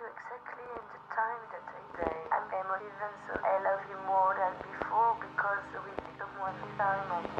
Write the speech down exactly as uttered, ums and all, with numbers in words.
you exactly in the time that I say. I'm emotive and so I love you more than before because we took one time.